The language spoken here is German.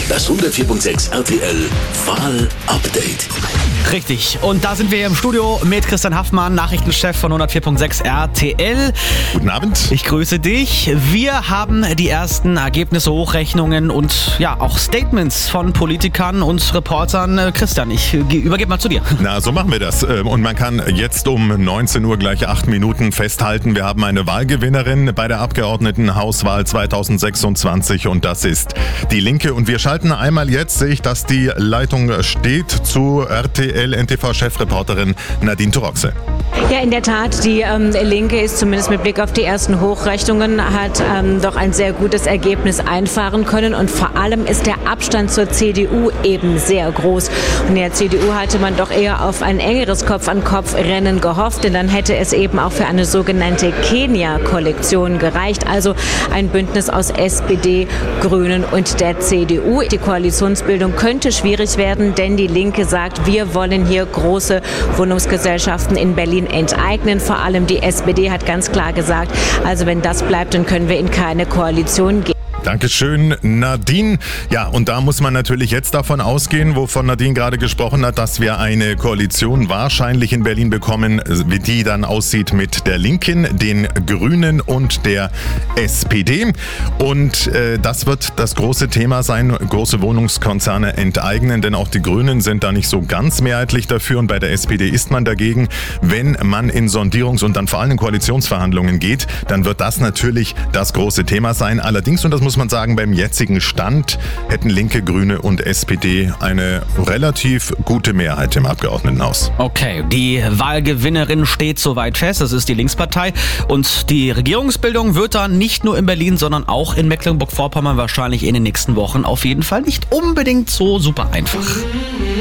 Das 104.6 RTL Wahl-Update. Richtig. Und da sind wir hier im Studio mit Christian Haffmann, Nachrichtenchef von 104.6 RTL. Guten Abend. Ich grüße dich. Wir haben die ersten Ergebnisse, Hochrechnungen und ja auch Statements von Politikern und Reportern. Christian, ich übergebe mal zu dir. Na, so machen wir das. Und man kann jetzt um 19 Uhr gleich 8 Minuten festhalten, wir haben eine Wahlgewinnerin bei der Abgeordnetenhauswahl 2026 und das ist die Linke. Und wir schalten einmal jetzt, sehe ich, dass die Leitung steht, zu RTL-NTV-Chefreporterin Nadine Turoxe. Ja, in der Tat, die Linke ist zumindest mit Blick auf die ersten Hochrechnungen, hat doch ein sehr gutes Ergebnis einfahren können und vor allem ist der Abstand zur CDU eben sehr groß. Und in der CDU hatte man doch eher auf ein engeres Kopf-an-Kopf-Rennen gehofft, denn dann hätte es eben auch für eine sogenannte Kenia-Koalition gereicht, also ein Bündnis aus SPD, Grünen und der CDU. Die Koalitionsbildung könnte schwierig werden, denn die Linke sagt, wir wollen hier große Wohnungsgesellschaften in Berlin enteignen. Vor allem die SPD hat ganz klar gesagt, also wenn das bleibt, dann können wir in keine Koalition gehen. Dankeschön, Nadine. Ja, und da muss man natürlich jetzt davon ausgehen, wovon Nadine gerade gesprochen hat, dass wir eine Koalition wahrscheinlich in Berlin bekommen, wie die dann aussieht mit der Linken, den Grünen und der SPD. Und das wird das große Thema sein, große Wohnungskonzerne enteignen, denn auch die Grünen sind da nicht so ganz mehrheitlich dafür und bei der SPD ist man dagegen. Wenn man in Sondierungs- und dann vor allem in Koalitionsverhandlungen geht, dann wird das natürlich das große Thema sein. Allerdings, und das muss man sagen, beim jetzigen Stand hätten Linke, Grüne und SPD eine relativ gute Mehrheit im Abgeordnetenhaus. Okay, die Wahlgewinnerin steht soweit fest, das ist die Linkspartei und die Regierungsbildung wird dann nicht nur in Berlin, sondern auch in Mecklenburg-Vorpommern wahrscheinlich in den nächsten Wochen auf jeden Fall nicht unbedingt so super einfach.